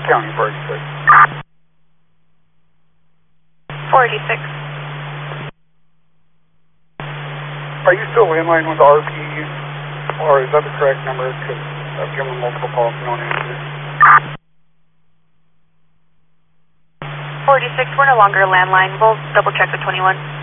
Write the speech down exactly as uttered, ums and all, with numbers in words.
County forty-six. forty-six. Are you still landline with R P, or is that the correct number? Because I've given them multiple calls and no one answered. forty-six, we're no longer a landline. We'll double check with twenty-one.